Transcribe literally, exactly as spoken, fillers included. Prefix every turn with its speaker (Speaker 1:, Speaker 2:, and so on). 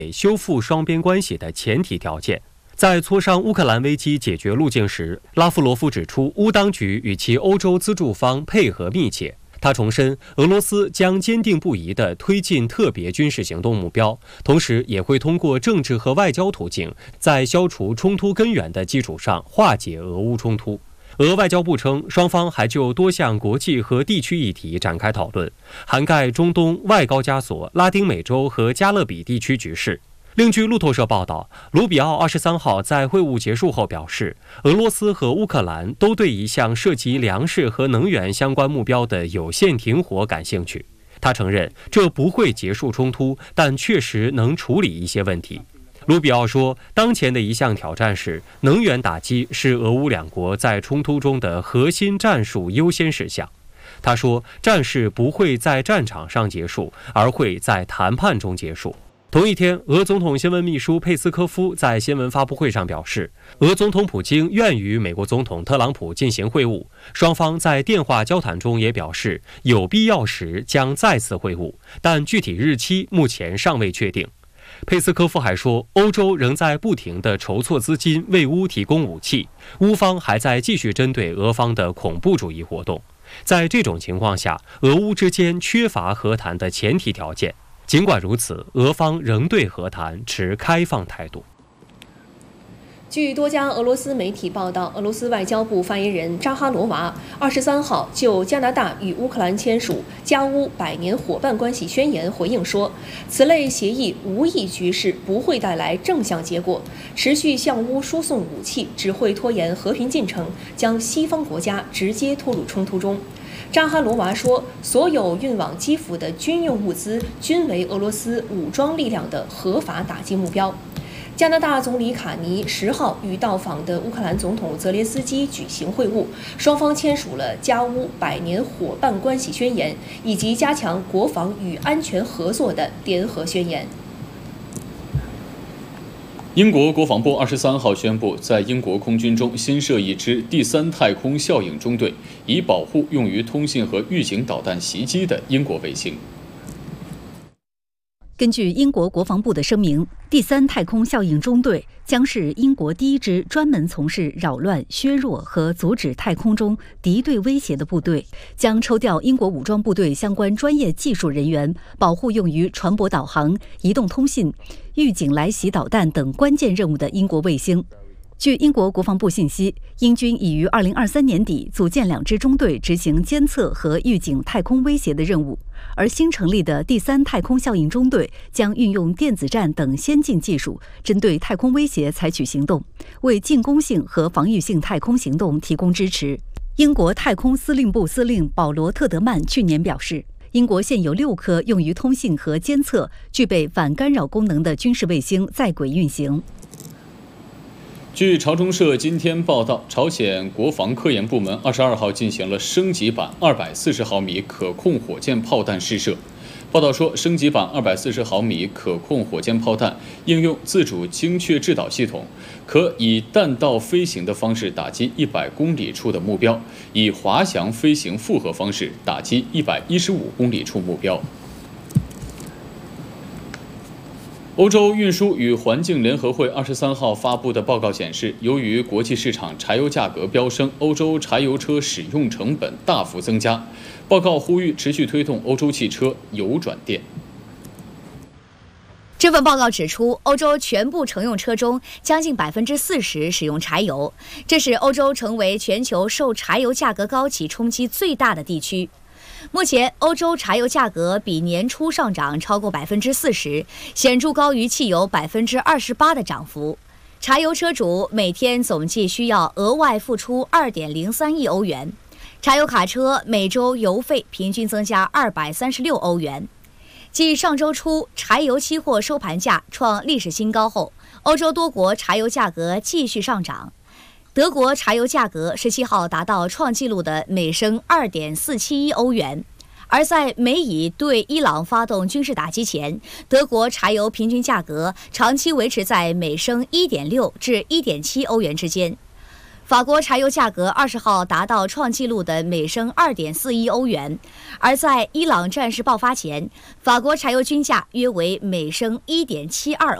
Speaker 1: 修复双边关系的前提条件。在磋商乌克兰危机解决路径时，拉夫罗夫指出，乌当局与其欧洲资助方配合密切。他重申，俄罗斯将坚定不移地推进特别军事行动目标，同时也会通过政治和外交途径，在消除冲突根源的基础上化解俄乌冲突。俄外交部称，双方还就多项国际和地区议题展开讨论，涵盖中东、外高加索、拉丁美洲和加勒比地区局势。另据路透社报道，卢比奥二十三号在会晤结束后表示，俄罗斯和乌克兰都对一项涉及粮食和能源相关目标的有限停火感兴趣。他承认，这不会结束冲突，但确实能处理一些问题。卢比奥说，当前的一项挑战是能源打击是俄乌两国在冲突中的核心战术优先事项。他说，战事不会在战场上结束，而会在谈判中结束。同一天，俄总统新闻秘书佩斯科夫在新闻发布会上表示，俄总统普京愿与美国总统特朗普进行会晤，双方在电话交谈中也表示，有必要时将再次会晤，但具体日期目前尚未确定。佩斯科夫还说，欧洲仍在不停地筹措资金为乌提供武器，乌方还在继续针对俄方的恐怖主义活动。在这种情况下，俄乌之间缺乏和谈的前提条件。尽管如此，俄方仍对和谈持开放态度。
Speaker 2: 据多家俄罗斯媒体报道，俄罗斯外交部发言人扎哈罗娃二十三号就加拿大与乌克兰签署加乌百年伙伴关系宣言回应说，此类协议无益局势，不会带来正向结果，持续向乌输送武器只会拖延和平进程，将西方国家直接拖入冲突中。扎哈罗娃说，所有运往基辅的军用物资均为俄罗斯武装力量的合法打击目标。加拿大总理卡尼十号与到访的乌克兰总统泽连斯基举行会晤，双方签署了加乌百年伙伴关系宣言以及加强国防与安全合作的联合宣言。
Speaker 3: 英国国防部二十三号宣布，在英国空军中新设一支第三太空效应中队，以保护用于通信和预警导弹袭击的英国卫星。
Speaker 4: 根据英国国防部的声明，第三太空效应中队将是英国第一支专门从事扰乱、削弱和阻止太空中敌对威胁的部队，将抽调英国武装部队相关专业技术人员，保护用于船舶导航、移动通信、预警来袭导弹等关键任务的英国卫星。据英国国防部信息，英军已于二零二三年底组建两支中队，执行监测和预警太空威胁的任务。而新成立的第三太空效应中队将运用电子战等先进技术，针对太空威胁采取行动，为进攻性和防御性太空行动提供支持。英国太空司令部司令保罗·特德曼去年表示，英国现有六颗用于通信和监测、具备反干扰功能的军事卫星在轨运行。
Speaker 3: 据朝中社今天报道，朝鲜国防科研部门二十二号进行了升级版二百四十毫米可控火箭炮弹试射。报道说，升级版二百四十毫米可控火箭炮弹应用自主精确制导系统，可以弹道飞行的方式打击一百公里处的目标，以滑翔飞行复合方式打击一百一十五公里处目标。欧洲运输与环境联合会二十三号发布的报告显示，由于国际市场柴油价格飙升，欧洲柴油车使用成本大幅增加。报告呼吁持续推动欧洲汽车油转电。
Speaker 5: 这份报告指出，欧洲全部乘用车中将近百分之四十使用柴油，这使欧洲成为全球受柴油价格高企冲击最大的地区。目前，欧洲柴油价格比年初上涨超过百分之四十，显著高于汽油百分之二十八的涨幅。柴油车主每天总计需要额外付出二点零三亿欧元，柴油卡车每周油费平均增加二百三十六欧元。继上周初柴油期货收盘价创历史新高后，欧洲多国柴油价格继续上涨。德国柴油价格十七号达到创纪录的每升 二点四七一欧元，而在美以对伊朗发动军事打击前，德国柴油平均价格长期维持在每升 一点六至一点七欧元之间。 法国柴油价格二十号达到创纪录的每升二点四一欧元，而在伊朗战事爆发前，法国柴油均价约为每升一点七二欧元。